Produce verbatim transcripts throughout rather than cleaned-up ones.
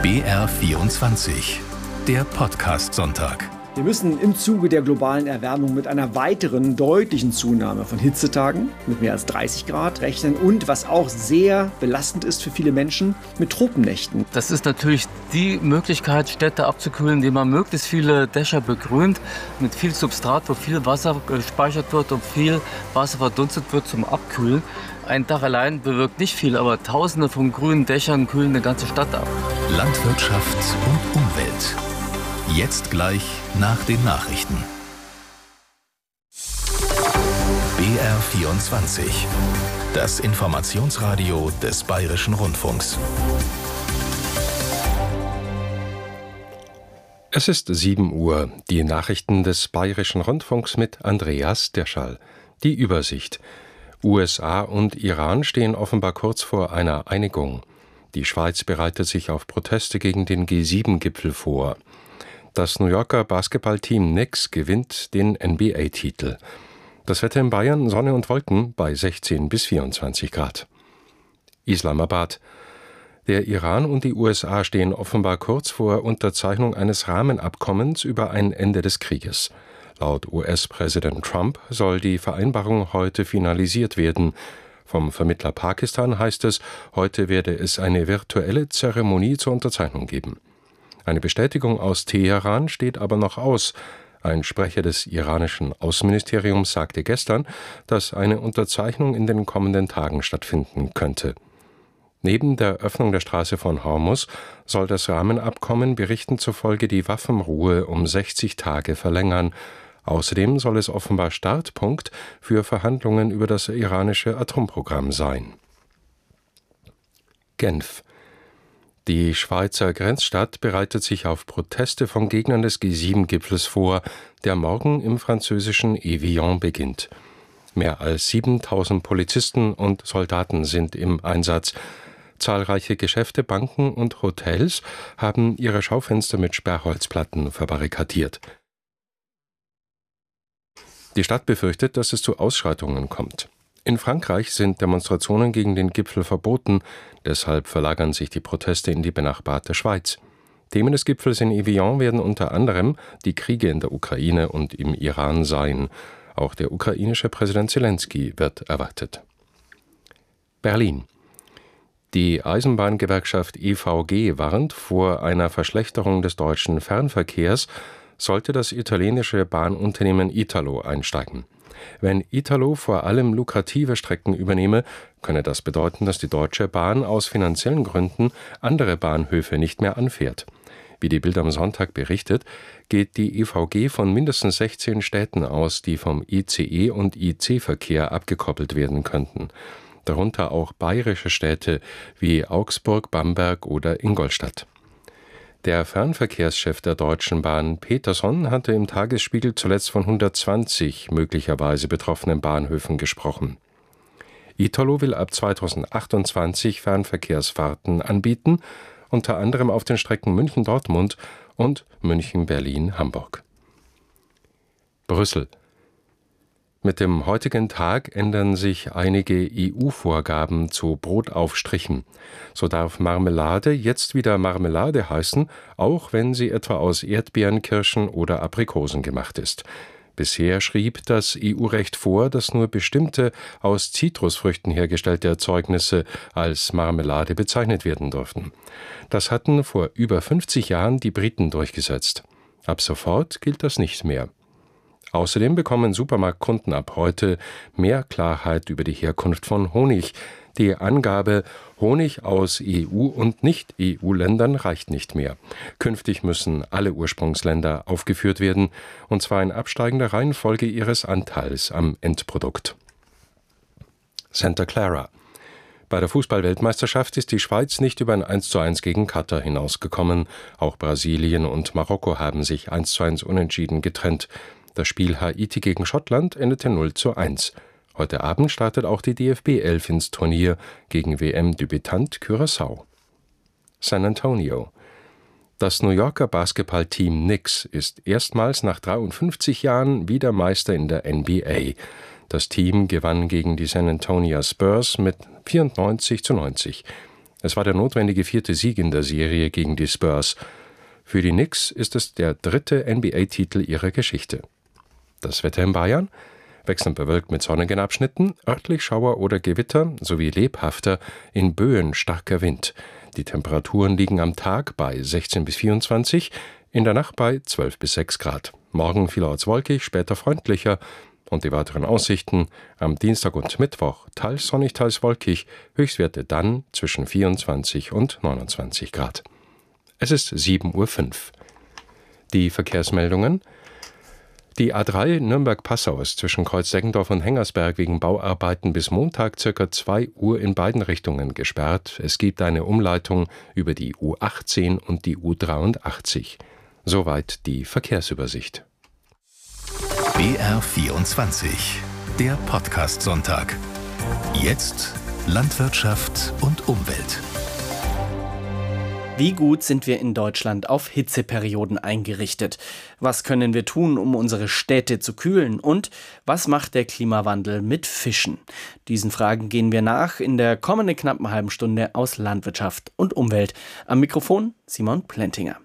B R vierundzwanzig, der Podcast-Sonntag. Wir müssen im Zuge der globalen Erwärmung mit einer weiteren deutlichen Zunahme von Hitzetagen mit mehr als dreißig Grad rechnen und, was auch sehr belastend ist für viele Menschen, mit Tropennächten. Das ist natürlich die Möglichkeit, Städte abzukühlen, indem man möglichst viele Dächer begrünt mit viel Substrat, wo viel Wasser gespeichert wird und viel Wasser verdunstet wird zum Abkühlen. Ein Dach allein bewirkt nicht viel, aber Tausende von grünen Dächern kühlen eine ganze Stadt ab. Landwirtschaft und Umwelt. Jetzt gleich nach den Nachrichten. B R vierundzwanzig, das Informationsradio des Bayerischen Rundfunks. Es ist sieben Uhr, die Nachrichten des Bayerischen Rundfunks mit Andreas Derschall. Die Übersicht. U S A und Iran stehen offenbar kurz vor einer Einigung. Die Schweiz bereitet sich auf Proteste gegen den G sieben Gipfel vor. Das New Yorker Basketballteam Knicks gewinnt den N B A-Titel. Das Wetter in Bayern, Sonne und Wolken bei sechzehn bis vierundzwanzig Grad. Islamabad. Der Iran und die U S A stehen offenbar kurz vor Unterzeichnung eines Rahmenabkommens über ein Ende des Krieges. Laut U S-Präsident Trump soll die Vereinbarung heute finalisiert werden. Vom Vermittler Pakistan heißt es, heute werde es eine virtuelle Zeremonie zur Unterzeichnung geben. Eine Bestätigung aus Teheran steht aber noch aus. Ein Sprecher des iranischen Außenministeriums sagte gestern, dass eine Unterzeichnung in den kommenden Tagen stattfinden könnte. Neben der Öffnung der Straße von Hormuz soll das Rahmenabkommen Berichten zufolge die Waffenruhe um sechzig Tage verlängern. Außerdem soll es offenbar Startpunkt für Verhandlungen über das iranische Atomprogramm sein. Genf. Die Schweizer Grenzstadt bereitet sich auf Proteste von Gegnern des G sieben Gipfels vor, der morgen im französischen Evian beginnt. Mehr als siebentausend Polizisten und Soldaten sind im Einsatz. Zahlreiche Geschäfte, Banken und Hotels haben ihre Schaufenster mit Sperrholzplatten verbarrikadiert. Die Stadt befürchtet, dass es zu Ausschreitungen kommt. In Frankreich sind Demonstrationen gegen den Gipfel verboten, deshalb verlagern sich die Proteste in die benachbarte Schweiz. Themen des Gipfels in Evian werden unter anderem die Kriege in der Ukraine und im Iran sein. Auch der ukrainische Präsident Zelensky wird erwartet. Berlin. Die Eisenbahngewerkschaft E V G warnt vor einer Verschlechterung des deutschen Fernverkehrs, sollte das italienische Bahnunternehmen Italo einsteigen. Wenn Italo vor allem lukrative Strecken übernehme, könne das bedeuten, dass die Deutsche Bahn aus finanziellen Gründen andere Bahnhöfe nicht mehr anfährt. Wie die Bild am Sonntag berichtet, geht die E V G von mindestens sechzehn Städten aus, die vom I C E- und I C-Verkehr abgekoppelt werden könnten. Darunter auch bayerische Städte wie Augsburg, Bamberg oder Ingolstadt. Der Fernverkehrschef der Deutschen Bahn, Peterson, hatte im Tagesspiegel zuletzt von hundertzwanzig möglicherweise betroffenen Bahnhöfen gesprochen. Italo will ab zweitausendachtundzwanzig Fernverkehrsfahrten anbieten, unter anderem auf den Strecken München-Dortmund und München-Berlin-Hamburg. Brüssel. Mit dem heutigen Tag ändern sich einige E U-Vorgaben zu Brotaufstrichen. So darf Marmelade jetzt wieder Marmelade heißen, auch wenn sie etwa aus Erdbeeren, Kirschen oder Aprikosen gemacht ist. Bisher schrieb das E U-Recht vor, dass nur bestimmte aus Zitrusfrüchten hergestellte Erzeugnisse als Marmelade bezeichnet werden durften. Das hatten vor über fünfzig Jahren die Briten durchgesetzt. Ab sofort gilt das nicht mehr. Außerdem bekommen Supermarktkunden ab heute mehr Klarheit über die Herkunft von Honig. Die Angabe Honig aus E U- und Nicht-E U-Ländern reicht nicht mehr. Künftig müssen alle Ursprungsländer aufgeführt werden, und zwar in absteigender Reihenfolge ihres Anteils am Endprodukt. Santa Clara. Bei der Fußball-Weltmeisterschaft ist die Schweiz nicht über ein eins zu eins gegen Katar hinausgekommen. Auch Brasilien und Marokko haben sich eins zu eins unentschieden getrennt. Das Spiel Haiti gegen Schottland endete null zu eins. Heute Abend startet auch die D F B elf ins Turnier gegen W M-Debütant Curaçao. San Antonio. Das New Yorker Basketballteam Knicks ist erstmals nach dreiundfünfzig Jahren wieder Meister in der N B A. Das Team gewann gegen die San Antonio Spurs mit vierundneunzig zu neunzig. Es war der notwendige vierte Sieg in der Serie gegen die Spurs. Für die Knicks ist es der dritte N B A-Titel ihrer Geschichte. Das Wetter in Bayern? Wechselnd bewölkt mit sonnigen Abschnitten, örtlich Schauer oder Gewitter sowie lebhafter, in Böen starker Wind. Die Temperaturen liegen am Tag bei sechzehn bis vierundzwanzig, in der Nacht bei zwölf bis sechs Grad. Morgen vielerorts wolkig, später freundlicher. Und die weiteren Aussichten: am Dienstag und Mittwoch teils sonnig, teils wolkig, Höchstwerte dann zwischen vierundzwanzig und neunundzwanzig Grad. Es ist sieben Uhr fünf. Die Verkehrsmeldungen: Die A drei Nürnberg-Passau ist zwischen Kreuz-Deggendorf und Hengersberg wegen Bauarbeiten bis Montag ca. zwei Uhr in beiden Richtungen gesperrt. Es gibt eine Umleitung über die U achtzehn und die U dreiundachtzig. Soweit die Verkehrsübersicht. B R vierundzwanzig, der Podcast-Sonntag. Jetzt Landwirtschaft und Umwelt. Wie gut sind wir in Deutschland auf Hitzeperioden eingerichtet? Was können wir tun, um unsere Städte zu kühlen? Und was macht der Klimawandel mit Fischen? Diesen Fragen gehen wir nach in der kommenden knappen halben Stunde aus Landwirtschaft und Umwelt. Am Mikrofon Simon Plentinger.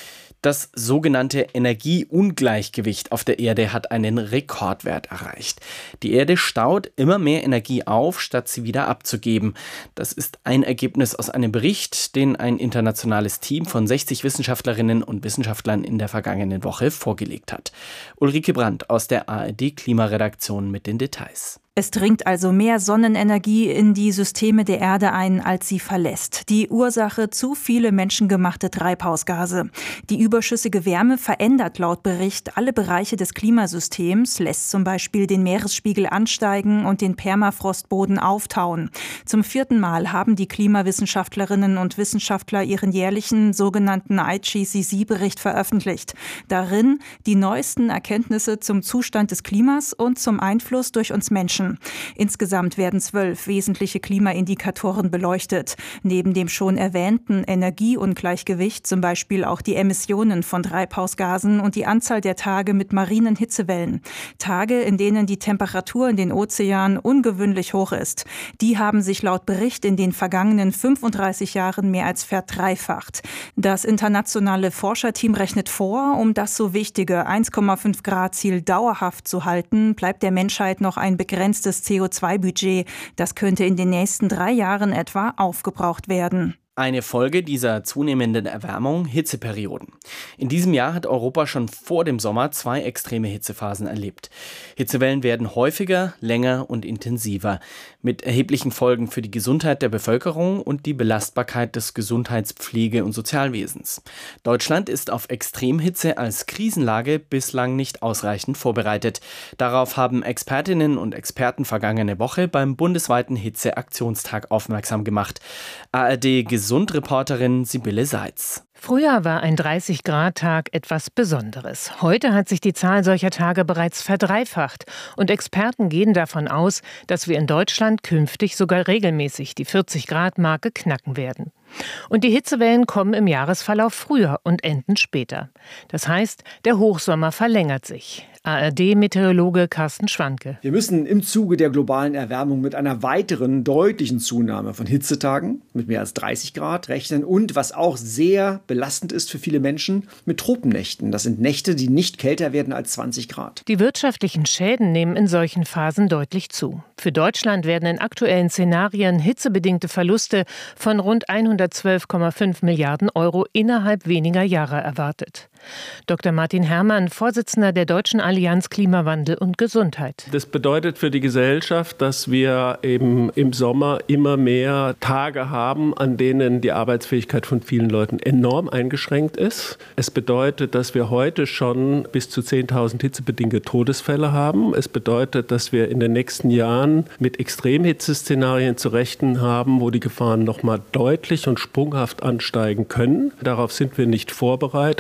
Das sogenannte Energieungleichgewicht auf der Erde hat einen Rekordwert erreicht. Die Erde staut immer mehr Energie auf, statt sie wieder abzugeben. Das ist ein Ergebnis aus einem Bericht, den ein internationales Team von sechzig Wissenschaftlerinnen und Wissenschaftlern in der vergangenen Woche vorgelegt hat. Ulrike Brandt aus der A R D-Klimaredaktion mit den Details. Es dringt also mehr Sonnenenergie in die Systeme der Erde ein, als sie verlässt. Die Ursache: zu viele menschengemachte Treibhausgase. Die überschüssige Wärme verändert laut Bericht alle Bereiche des Klimasystems, lässt zum Beispiel den Meeresspiegel ansteigen und den Permafrostboden auftauen. Zum vierten Mal haben die Klimawissenschaftlerinnen und Wissenschaftler ihren jährlichen sogenannten I P C C-Bericht veröffentlicht. Darin die neuesten Erkenntnisse zum Zustand des Klimas und zum Einfluss durch uns Menschen. Insgesamt werden zwölf wesentliche Klimaindikatoren beleuchtet. Neben dem schon erwähnten Energieungleichgewicht zum Beispiel auch die Emissionen von Treibhausgasen und die Anzahl der Tage mit marinen Hitzewellen. Tage, in denen die Temperatur in den Ozeanen ungewöhnlich hoch ist. Die haben sich laut Bericht in den vergangenen fünfunddreißig Jahren mehr als verdreifacht. Das internationale Forscherteam rechnet vor, um das so wichtige eins Komma fünf Grad Ziel dauerhaft zu halten, bleibt der Menschheit noch ein begrenztes C O zwei Budget. Das könnte in den nächsten drei Jahren etwa aufgebraucht werden. Eine Folge dieser zunehmenden Erwärmung: Hitzeperioden. In diesem Jahr hat Europa schon vor dem Sommer zwei extreme Hitzephasen erlebt. Hitzewellen werden häufiger, länger und intensiver, mit erheblichen Folgen für die Gesundheit der Bevölkerung und die Belastbarkeit des Gesundheitspflege- und Sozialwesens. Deutschland ist auf Extremhitze als Krisenlage bislang nicht ausreichend vorbereitet. Darauf haben Expertinnen und Experten vergangene Woche beim bundesweiten Hitzeaktionstag aufmerksam gemacht. A R D Gesundreporterin Sibylle Seitz. Früher war ein dreißig-Grad-Tag etwas Besonderes. Heute hat sich die Zahl solcher Tage bereits verdreifacht. Und Experten gehen davon aus, dass wir in Deutschland künftig sogar regelmäßig die vierzig-Grad-Marke knacken werden. Und die Hitzewellen kommen im Jahresverlauf früher und enden später. Das heißt, der Hochsommer verlängert sich. A R D-Meteorologe Carsten Schwanke. Wir müssen im Zuge der globalen Erwärmung mit einer weiteren deutlichen Zunahme von Hitzetagen mit mehr als dreißig Grad rechnen und, was auch sehr belastend ist für viele Menschen, mit Tropennächten. Das sind Nächte, die nicht kälter werden als zwanzig Grad. Die wirtschaftlichen Schäden nehmen in solchen Phasen deutlich zu. Für Deutschland werden in aktuellen Szenarien hitzebedingte Verluste von rund hundertzwölf Komma fünf Milliarden Euro innerhalb weniger Jahre erwartet. Doktor Martin Herrmann, Vorsitzender der Deutschen Allianz Klimawandel und Gesundheit. Das bedeutet für die Gesellschaft, dass wir eben im Sommer immer mehr Tage haben, an denen die Arbeitsfähigkeit von vielen Leuten enorm eingeschränkt ist. Es bedeutet, dass wir heute schon bis zu zehntausend hitzebedingte Todesfälle haben. Es bedeutet, dass wir in den nächsten Jahren mit Extremhitzeszenarien zu rechnen haben, wo die Gefahren noch mal deutlich und sprunghaft ansteigen können. Darauf sind wir nicht vorbereitet und das müssen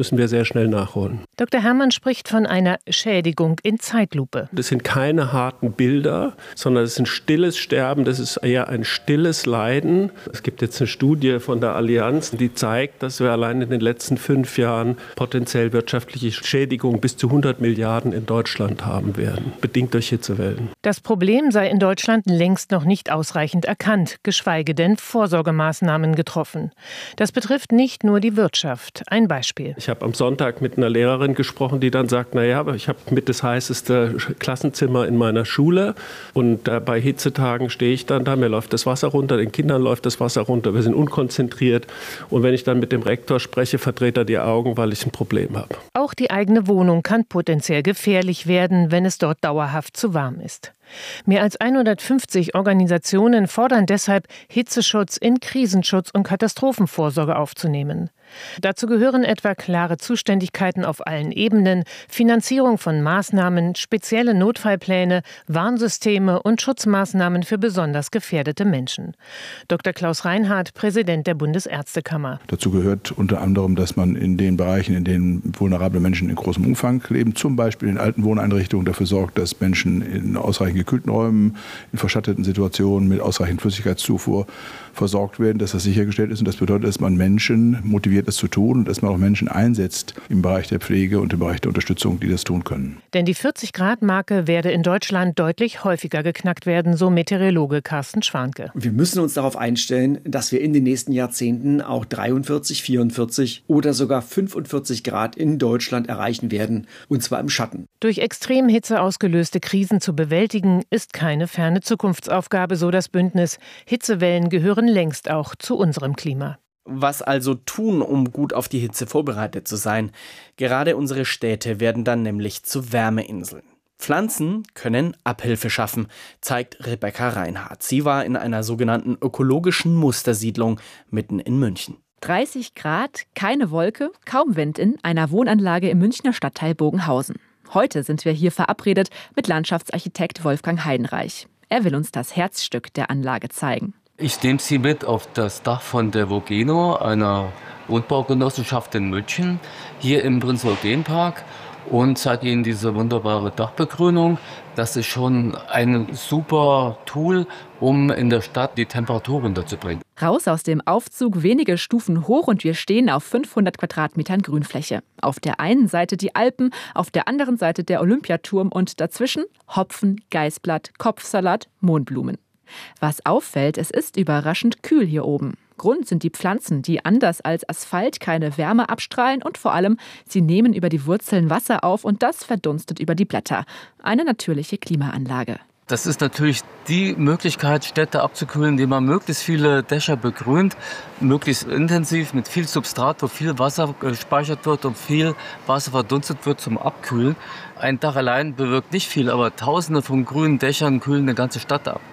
müssen wir sehr schnell nachholen. Doktor Herrmann spricht von einer Schädigung in Zeitlupe. Das sind keine harten Bilder, sondern es ist ein stilles Sterben, das ist eher ein stilles Leiden. Es gibt jetzt eine Studie von der Allianz, die zeigt, dass wir allein in den letzten fünf Jahren potenziell wirtschaftliche Schädigungen bis zu hundert Milliarden in Deutschland haben werden, bedingt durch Hitzewellen. Das Problem sei in Deutschland längst noch nicht ausreichend erkannt, geschweige denn Vorsorgemaßnahmen getroffen. Das betrifft nicht nur die Wirtschaft. Ein Beispiel. Ich habe am Sonntag mit einer Lehrerin gesprochen, die dann sagt, naja, aber ich habe mit das heißeste Klassenzimmer in meiner Schule und äh, bei Hitzetagen stehe ich dann da, mir läuft das Wasser runter, den Kindern läuft das Wasser runter, wir sind unkonzentriert und wenn ich dann mit dem Rektor spreche, verdreht er die Augen, weil ich ein Problem habe. Auch die eigene Wohnung kann potenziell gefährlich werden, wenn es dort dauerhaft zu warm ist. Mehr als hundertfünfzig Organisationen fordern deshalb, Hitzeschutz in Krisenschutz und Katastrophenvorsorge aufzunehmen. Dazu gehören etwa klare Zuständigkeiten auf allen Ebenen, Finanzierung von Maßnahmen, spezielle Notfallpläne, Warnsysteme und Schutzmaßnahmen für besonders gefährdete Menschen. Doktor Klaus Reinhardt, Präsident der Bundesärztekammer. Dazu gehört unter anderem, dass man in den Bereichen, in denen vulnerable Menschen in großem Umfang leben, zum Beispiel in alten Wohneinrichtungen, dafür sorgt, dass Menschen in ausreichend gekühlten Räumen, in verschatteten Situationen mit ausreichend Flüssigkeitszufuhr versorgt werden, dass das sichergestellt ist. Und das bedeutet, dass man Menschen motiviert, das zu tun und dass man auch Menschen einsetzt im Bereich der Pflege und im Bereich der Unterstützung, die das tun können. Denn die vierzig-Grad-Marke werde in Deutschland deutlich häufiger geknackt werden, so Meteorologe Carsten Schwanke. Wir müssen uns darauf einstellen, dass wir in den nächsten Jahrzehnten auch dreiundvierzig, vierundvierzig oder sogar fünfundvierzig Grad in Deutschland erreichen werden, und zwar im Schatten. Durch Extremhitze ausgelöste Krisen zu bewältigen, ist keine ferne Zukunftsaufgabe, so das Bündnis. Hitzewellen gehören längst auch zu unserem Klima. Was also tun, um gut auf die Hitze vorbereitet zu sein? Gerade unsere Städte werden dann nämlich zu Wärmeinseln. Pflanzen können Abhilfe schaffen, zeigt Rebecca Reinhardt. Sie war in einer sogenannten ökologischen Mustersiedlung mitten in München. dreißig Grad, keine Wolke, kaum Wind in einer Wohnanlage im Münchner Stadtteil Bogenhausen. Heute sind wir hier verabredet mit Landschaftsarchitekt Wolfgang Heidenreich. Er will uns das Herzstück der Anlage zeigen. Ich nehme Sie mit auf das Dach von der Vogeno, einer Wohnbaugenossenschaft in München, hier im Prinz-Eugen-Park und zeige Ihnen diese wunderbare Dachbegrünung. Das ist schon ein super Tool, um in der Stadt die Temperatur runterzubringen. Raus aus dem Aufzug, wenige Stufen hoch und wir stehen auf fünfhundert Quadratmetern Grünfläche. Auf der einen Seite die Alpen, auf der anderen Seite der Olympiaturm und dazwischen Hopfen, Geißblatt, Kopfsalat, Mohnblumen. Was auffällt, es ist überraschend kühl hier oben. Grund sind die Pflanzen, die anders als Asphalt keine Wärme abstrahlen und vor allem, sie nehmen über die Wurzeln Wasser auf und das verdunstet über die Blätter. Eine natürliche Klimaanlage. Das ist natürlich die Möglichkeit, Städte abzukühlen, indem man möglichst viele Dächer begrünt, möglichst intensiv mit viel Substrat, wo viel Wasser gespeichert wird und viel Wasser verdunstet wird zum Abkühlen. Ein Dach allein bewirkt nicht viel, aber Tausende von grünen Dächern kühlen eine ganze Stadt ab.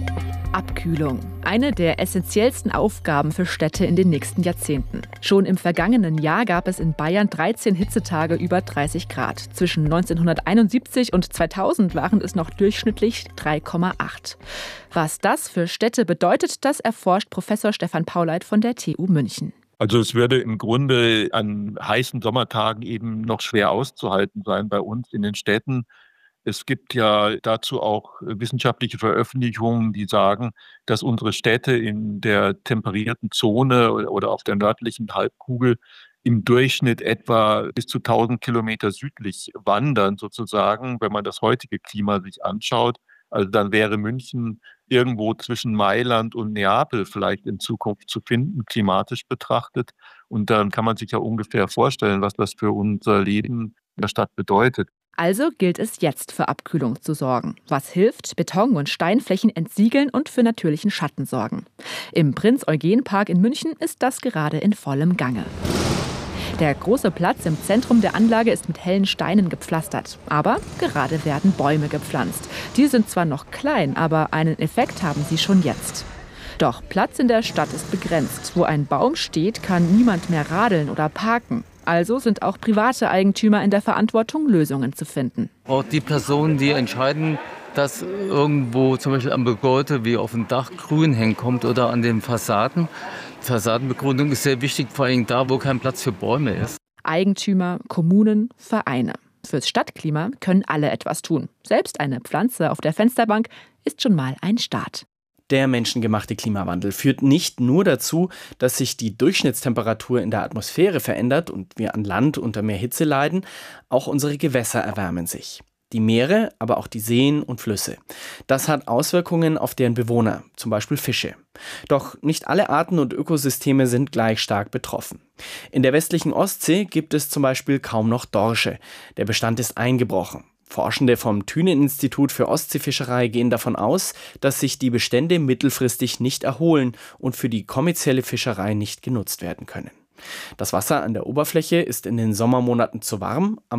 Abkühlung. Eine der essentiellsten Aufgaben für Städte in den nächsten Jahrzehnten. Schon im vergangenen Jahr gab es in Bayern dreizehn Hitzetage über dreißig Grad. Zwischen neunzehnhunderteinundsiebzig und zweitausend waren es noch durchschnittlich drei Komma acht. Was das für Städte bedeutet, das erforscht Professor Stefan Pauleit von der T U München. Also es würde im Grunde an heißen Sommertagen eben noch schwer auszuhalten sein bei uns in den Städten. Es gibt ja dazu auch wissenschaftliche Veröffentlichungen, die sagen, dass unsere Städte in der temperierten Zone oder auf der nördlichen Halbkugel im Durchschnitt etwa bis zu tausend Kilometer südlich wandern sozusagen, wenn man das heutige Klima sich anschaut. Also dann wäre München irgendwo zwischen Mailand und Neapel vielleicht in Zukunft zu finden, klimatisch betrachtet. Und dann kann man sich ja ungefähr vorstellen, was das für unser Leben in der Stadt bedeutet. Also gilt es jetzt für Abkühlung zu sorgen. Was hilft? Beton- und Steinflächen entsiegeln und für natürlichen Schatten sorgen. Im Prinz-Eugen-Park in München ist das gerade in vollem Gange. Der große Platz im Zentrum der Anlage ist mit hellen Steinen gepflastert. Aber gerade werden Bäume gepflanzt. Die sind zwar noch klein, aber einen Effekt haben sie schon jetzt. Doch Platz in der Stadt ist begrenzt. Wo ein Baum steht, kann niemand mehr radeln oder parken. Also sind auch private Eigentümer in der Verantwortung, Lösungen zu finden. Auch die Personen, die entscheiden, dass irgendwo zum Beispiel am Gebäude wie auf dem Dach Grün hinkommt oder an den Fassaden. Fassadenbegrünung ist sehr wichtig, vor allem da, wo kein Platz für Bäume ist. Eigentümer, Kommunen, Vereine. Fürs Stadtklima können alle etwas tun. Selbst eine Pflanze auf der Fensterbank ist schon mal ein Start. Der menschengemachte Klimawandel führt nicht nur dazu, dass sich die Durchschnittstemperatur in der Atmosphäre verändert und wir an Land unter mehr Hitze leiden, auch unsere Gewässer erwärmen sich. Die Meere, aber auch die Seen und Flüsse. Das hat Auswirkungen auf deren Bewohner, zum Beispiel Fische. Doch nicht alle Arten und Ökosysteme sind gleich stark betroffen. In der westlichen Ostsee gibt es zum Beispiel kaum noch Dorsche. Der Bestand ist eingebrochen. Forschende vom Thünen-Institut für Ostseefischerei gehen davon aus, dass sich die Bestände mittelfristig nicht erholen und für die kommerzielle Fischerei nicht genutzt werden können. Das Wasser an der Oberfläche ist in den Sommermonaten zu warm. Am